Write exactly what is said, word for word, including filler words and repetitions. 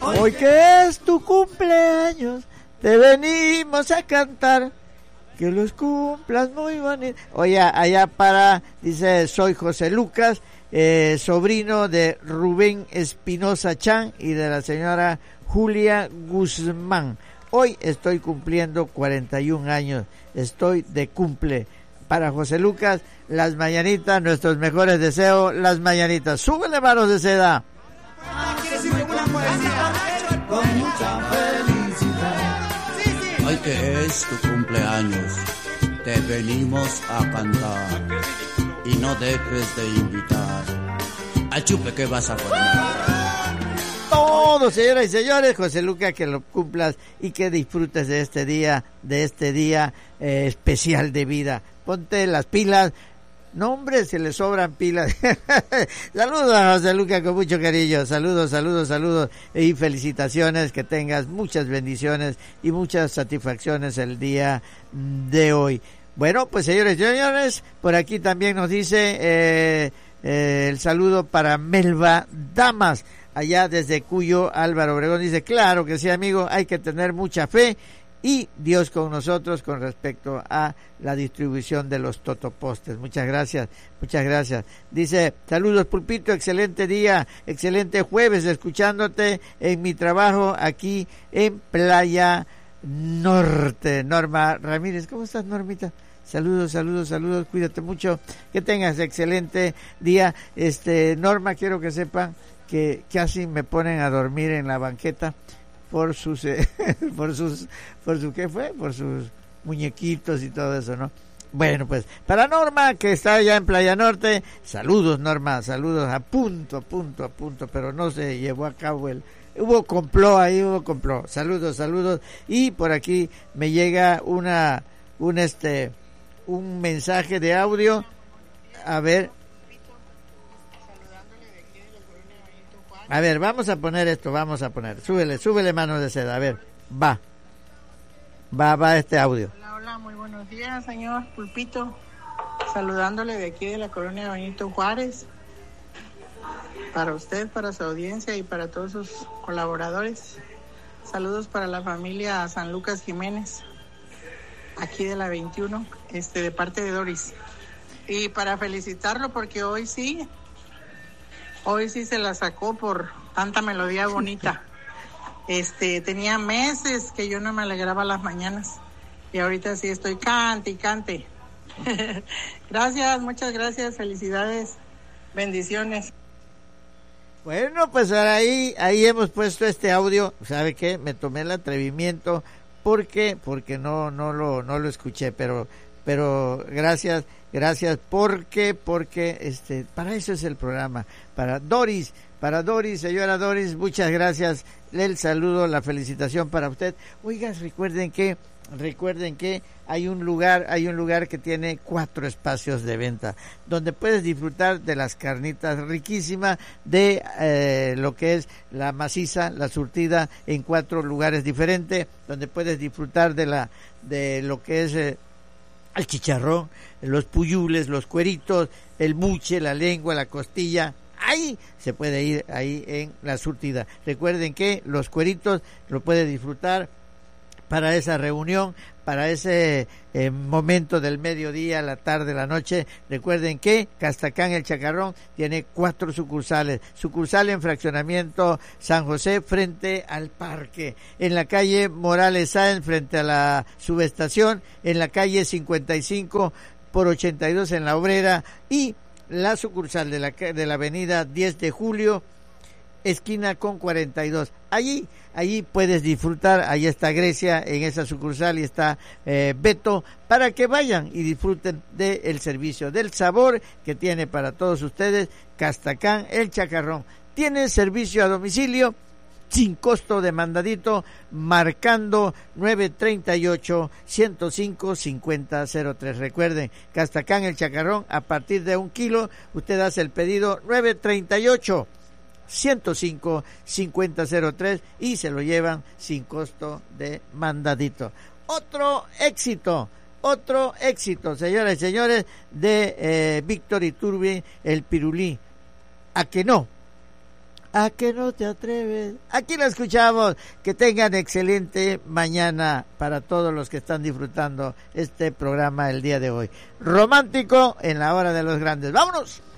Hoy que es tu cumpleaños, te venimos a cantar. Que los cumplas muy bonito. Oye, allá para, dice, soy José Lucas, eh, sobrino de Rubén Espinosa Chan y de la señora Julia Guzmán. Hoy estoy cumpliendo cuarenta y un años, estoy de cumple. Para José Lucas, las mañanitas, nuestros mejores deseos, las mañanitas. ¡Súbele, manos de seda! Con mucha felicidad. Hoy que es tu cumpleaños, te venimos a cantar. Y no dejes de invitar al chupe que vas a poner. Todos, señoras y señores, José Luca, que lo cumplas y que disfrutes de este día, de este día eh, especial de vida. Ponte las pilas. No, hombre, se le sobran pilas. Saludos a José Luca con mucho cariño. Saludos, saludos, saludos y felicitaciones. Que tengas muchas bendiciones y muchas satisfacciones el día de hoy. Bueno, pues señores y señores, por aquí también nos dice eh, eh, el saludo para Melba Damas, allá desde Cuyo, Álvaro Obregón. Dice, claro que sí, amigo, hay que tener mucha fe y Dios con nosotros con respecto a la distribución de los totopostes. Muchas gracias, muchas gracias. Dice, saludos Pulpito, excelente día, excelente jueves, escuchándote en mi trabajo aquí en Playa Norte. Norma Ramírez, ¿cómo estás, Normita? Saludos, saludos, saludos, cuídate mucho, que tengas excelente día. Este, Norma, quiero que sepan que casi me ponen a dormir en la banqueta por sus, eh, por sus, por su, ¿qué fue? Por sus muñequitos y todo eso, ¿no? Bueno, pues, para Norma, que está allá en Playa Norte, saludos, Norma, saludos, a punto, a punto, a punto, pero no se llevó a cabo el, hubo complot ahí, hubo complot. Saludos, saludos, y por aquí me llega una, un este, un mensaje de audio, a ver, A ver, vamos a poner esto, vamos a poner. Súbele, súbele manos de seda, a ver, va. Va, va este audio. Hola, hola, muy buenos días, señor Pulpito. Saludándole de aquí de la colonia Benito Juárez. Para usted, para su audiencia y para todos sus colaboradores. Saludos para la familia San Lucas Jiménez, aquí de la veintiuno, este, de parte de Doris. Y para felicitarlo porque hoy sí... Hoy sí se la sacó por tanta melodía bonita. Este, tenía meses que yo no me alegraba las mañanas y ahorita sí estoy cante y cante. Gracias, muchas gracias, felicidades, bendiciones. Bueno, pues ahí ahí hemos puesto este audio. ¿Sabe qué? Me tomé el atrevimiento porque porque no no lo no lo escuché, pero pero gracias. Gracias, porque, porque, este, para eso es el programa, para Doris, para Doris, señora Doris, muchas gracias, el saludo, la felicitación para usted. Oigan, recuerden que, recuerden que hay un lugar, hay un lugar que tiene cuatro espacios de venta, donde puedes disfrutar de las carnitas riquísimas, de eh, lo que es la maciza, la surtida, en cuatro lugares diferentes, donde puedes disfrutar de la, de lo que es, eh, el chicharrón, los puyules, los cueritos, el buche, la lengua, la costilla. Ahí se puede ir, ahí en la surtida. Recuerden que los cueritos lo puede disfrutar para esa reunión, para ese eh, momento del mediodía, la tarde, la noche. Recuerden que Castacán El Chacarrón tiene cuatro sucursales. Sucursal en Fraccionamiento San José frente al parque. En la calle Morales Sáenz frente a la subestación. En la calle cincuenta y cinco por ochenta y dos en La Obrera. Y la sucursal de la, de la avenida diez de julio, esquina con cuarenta y dos. Allí, allí puedes disfrutar, ahí está Grecia en esa sucursal y está eh, Beto, para que vayan y disfruten del servicio, del sabor que tiene para todos ustedes Castacán El Chacarrón. Tiene servicio a domicilio sin costo de mandadito, marcando nueve treinta y ocho, ciento cinco, cincuenta cero tres. Recuerden, Castacán El Chacarrón, a partir de un kilo, usted hace el pedido nueve treinta y ocho, ciento cinco, cincuenta cero tres y se lo llevan sin costo de mandadito. Otro éxito, otro éxito, señoras y señores, de eh, Víctor Iturbe, el Pirulí. ¿A que no? ¿A que no te atreves? Aquí lo escuchamos. Que tengan excelente mañana para todos los que están disfrutando este programa el día de hoy. Romántico en la hora de los grandes. ¡Vámonos!